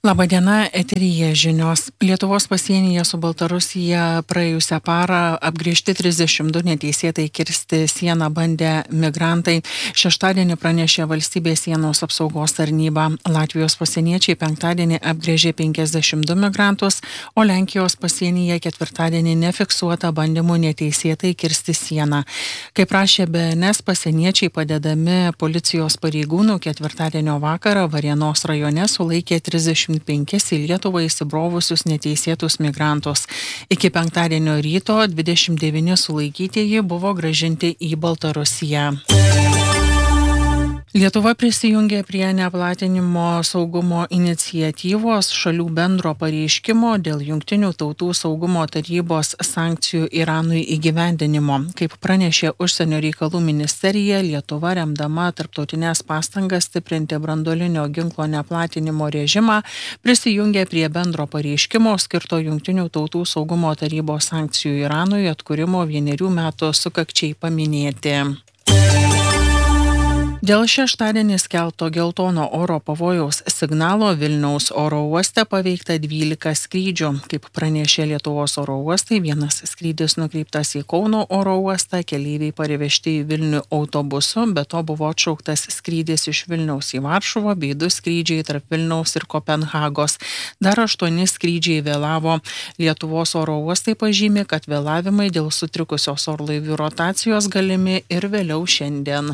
Labadiena, eteryje žinios. Lietuvos pasienyje su Baltarusija praėjusią parą apgriežti 32 neteisėtai kirsti sieną bandę migrantai. Šeštadienį pranešė valstybės sienos apsaugos tarnyba. Latvijos pasieniečiai penktadienį apgriežė 52 migrantus, o Lenkijos pasienyje ketvirtadienį nefiksuota bandymų neteisėtai kirsti sieną. Kaip prašė BNS, pasieniečiai padedami policijos pareigūnų ketvirtadienio vakarą Varėnos rajone sulaikė 35 į Lietuvą įsibrovusius neteisėtus migrantus. Iki penktadienio ryto 29 sulaikytieji buvo grąžinti į Baltarusiją. Lietuva prisijungė prie neplatinimo saugumo iniciatyvos šalių bendro pareiškimo dėl Jungtinių tautų saugumo tarybos sankcijų Iranui įgyvendinimo. Kaip pranešė Užsienio reikalų ministerija, Lietuva, remdama tarptautinės pastangas stiprinti branduolinio ginklo neplatinimo režimą, prisijungė prie bendro pareiškimo skirto Jungtinių tautų saugumo tarybos sankcijų Iranui atkūrimo 1 metų sukakčiai paminėti. Dėl šeštadienį skelbto geltono oro pavojaus signalo Vilniaus oro uoste paveikta 12 skrydžių. Kaip pranešė Lietuvos oro uostai, vienas skrydis nukreiptas į Kauno oro uostą, keleiviai parvežti į Vilnių autobusu, be to buvo atšauktas skrydis iš Vilniaus į Varšuvą bei 2 skrydžiai tarp Vilniaus ir Kopenhagos. Dar 8 skrydžiai vėlavo. Lietuvos oro uostai pažymi, kad vėlavimai dėl sutrikusios orlaivių rotacijos galimi ir vėliau šiandien.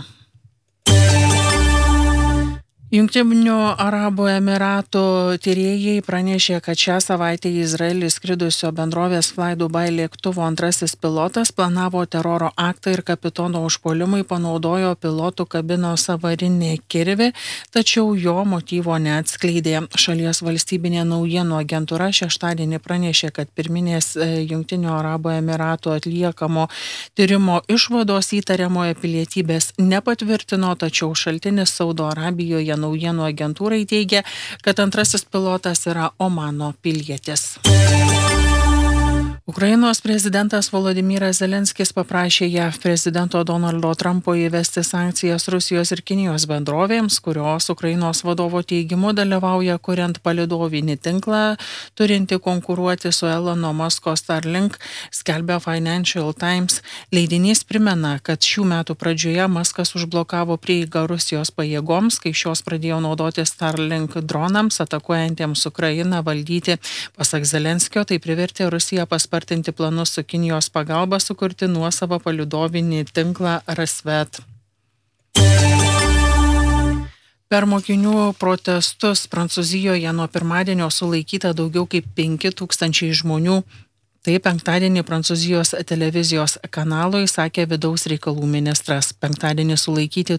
Jungtinių Arabų Emiratų tyrėjai pranešė, kad šią savaitę į Izraelį skridusio bendrovės Fly Dubai lėktuvo antrasis pilotas planavo teroro aktą ir kapitono užpuolimui panaudojo pilotų kabinos avarinę kirvį, tačiau jo motyvo neatskleidė. Šalies valstybinė naujienų agentūra šeštadienį pranešė, kad pirminės Jungtinių Arabų Emiratų atliekamo tyrimo išvados įtariamojo pilietybės nepatvirtino, tačiau šaltinis Saudo Arabijoje naujienų agentūrai teigia, kad antrasis pilotas yra Omano pilietis. Ukrainos prezidentas Volodymyras Zelenskis paprašė JAV prezidento Donaldo Trumpo įvesti sankcijas Rusijos ir Kinijos bendrovėms, kurios Ukrainos vadovo teigimu dalyvauja kuriant palydovinį tinklą, turinti konkuruoti su Elono Musko Starlink, skelbia Financial Times. Leidinys primena, kad šių metų pradžioje Muskas užblokavo prieigą Rusijos pajėgoms, kai šios pradėjo naudoti Starlink dronams, atakuojantiems Ukrainą valdyti. Pasak Zelenskio, tai privertė Rusiją paspartinti planus su Kinijos pagalba sukurti nuosavą palydovinį tinklą Rasvet. Per mokinių protestus Prancūzijoje nuo pirmadienio sulaikyta daugiau kaip 5000 žmonių. Tai penktadienį Prancūzijos televizijos kanalui sakė vidaus reikalų ministras. Penktadienį sulaikyti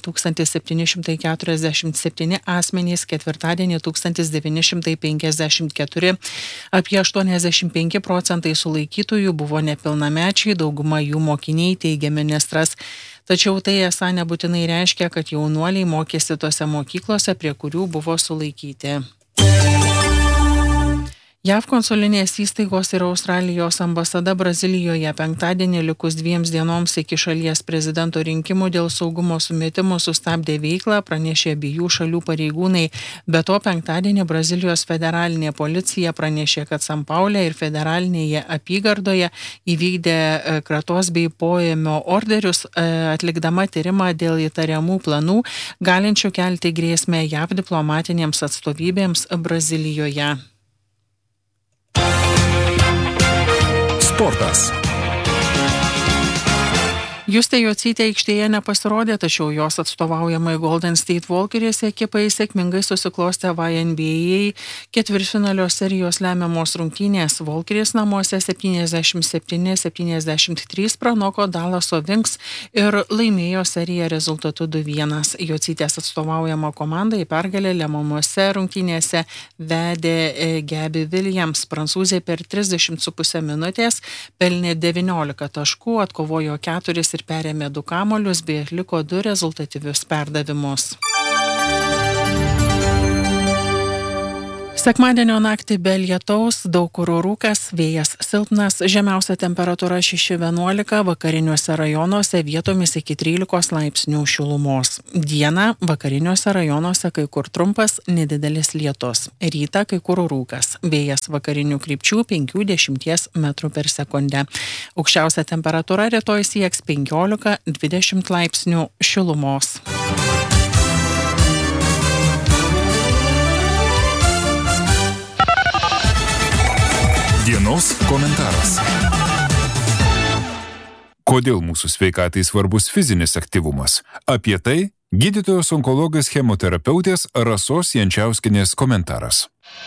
1747 asmenys, ketvirtadienį 1954. Apie 85% sulaikytųjų buvo nepilnamečiai, dauguma jų mokiniai, teigia ministras. Tačiau tai esą nebūtinai reiškia, kad jaunuoliai mokėsi tose mokyklose, prie kurių buvo sulaikyti. JAV konsulinės įstaigos ir Australijos ambasada Brazilijoje penktadienį likus 2 dienoms iki šalies prezidento rinkimų dėl saugumo sumetimų sustabdė veiklą, pranešė abiejų šalių pareigūnai. Be to penktadienį Brazilijos federalinė policija pranešė, kad San Paule ir federalinėje apygardoje įvykdė kratos bei poėmio orderius, atlikdama tyrimą dėl įtariamų planų, galinčių kelti grėsmę JAV diplomatinėms atstovybėms Brazilijoje. Sportas. Justė Jocytė aikštėje nepasirodė, tačiau jos atstovaujamai Golden State Walkeries ekipai sėkmingai susiklostė YNBA ketvirtfinalio serijos lemiamos rungtynės. Walkeris namuose 77-73 pranoko Dallaso Wings ir laimėjo seriją rezultatu 2-1. Jocytės atstovaujama komanda į pergalę lemiamose rungtynėse vedė Gabby Williams. Prancūzė per 30,5 minutės pelnė 19 taškų, atkovojo 4 ir perėmė 2 kamuolius bei atliko 2 rezultatyvius perdavimus. Sekmadienio naktį be lietaus, daug kur rūkas, vėjas silpnas, žemiausia temperatūra 6-11, vakariniuose rajonuose vietomis iki 13 laipsnių šilumos. Dieną vakariniuose rajonuose kai kur trumpas, nedidelis lietus. Rytą kai kur rūkas, vėjas vakarinių krypčių 5-10 m/s. Aukščiausia temperatūra rytoj sieks 15-20 laipsnių šilumos. Dienos komentaras. Kodėl mūsų sveikatai svarbus fizinis aktyvumas? Apie tai gydytojos onkologijos chemoterapeutės Rasos Jančiauskienės komentaras.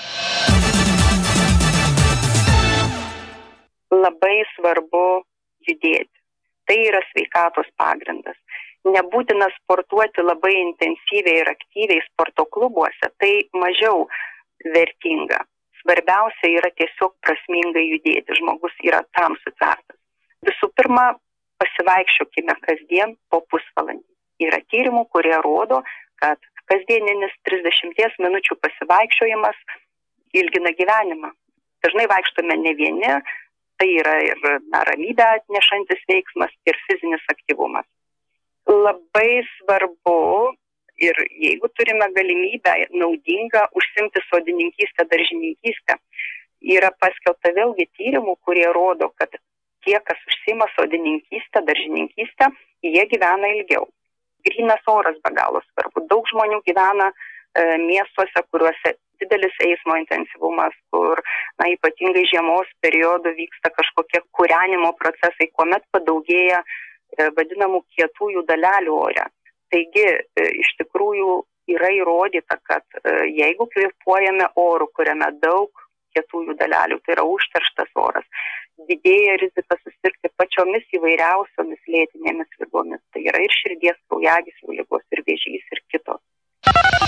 Labai svarbu judėti. Tai yra sveikatos pagrindas. Nebūtina sportuoti labai intensyviai ir aktyviai sporto klubuose, tai mažiau vertinga. Svarbiausia yra tiesiog prasmingai judėti. Žmogus yra tam sutvertas. Visų pirma, pasivaikščiokime kasdien po pusvalandį. Yra tyrimų, kurie rodo, kad kasdieninis 30 minučių pasivaikščiojimas ilgina gyvenimą. Dažnai vaikštome ne vieni, tai yra ir ramybę atnešantis veiksmas ir fizinis aktyvumas. Labai svarbu ir jeigu turime galimybę naudingą užsiimti sodininkystę, daržininkystę, yra paskelbta vėlgi tyrimų, kurie rodo, kad tie, kas užsiima sodininkystę, daržininkystę, jie gyvena ilgiau. Grynas oras be galo svarbu. Daug žmonių gyvena miestuose, kuriuose didelis eismo intensyvumas, kur ypatingai žiemos periodu vyksta kažkokie kūrenimo procesai, kuomet padaugėja vadinamų kietųjų dalelių ore. Taigi, iš tikrųjų yra įrodyta, kad jeigu kvėpuojame oru, kuriame daug kietųjų dalelių, tai yra užterštas oras, didėja rizika susirgti pačiomis įvairiausiomis lėtinėmis ligomis. Tai yra ir širdies kraujagyslių ligos, ir vėžys, ir kitos.